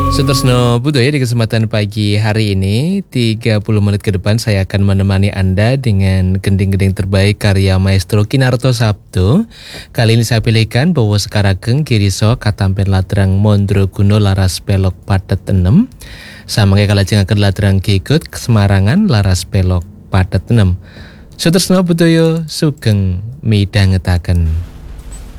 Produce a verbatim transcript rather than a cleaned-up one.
Sutresno Budaya, di kesempatan pagi hari ini tiga puluh menit ke depan saya akan menemani Anda dengan gending-gending terbaik karya Maestro Kinarto Sabto. Kali ini saya pilihkan bahwa sekarageng kiriso katampen ladrang Mondro Guno laras pelok padet enem. Sama kayak kalajengaken ladrang Gigut Semarangan laras pelok padet enem. Sutresno Budaya sugeng midhangetaken.